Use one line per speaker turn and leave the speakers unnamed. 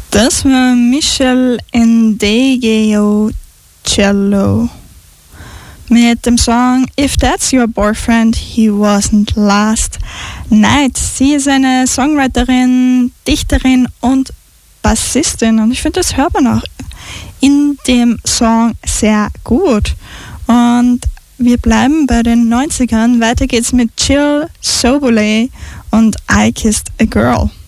Das war Michelle Ndegeocello mit dem Song If That's Your Boyfriend, He Wasn't Last Night. Sie ist eine Songwriterin, Dichterin und Bassistin und ich finde, das hört man auch in dem Song sehr gut. Und wir bleiben bei den 90ern. Weiter geht's mit Jill Sobule und I Kissed a Girl.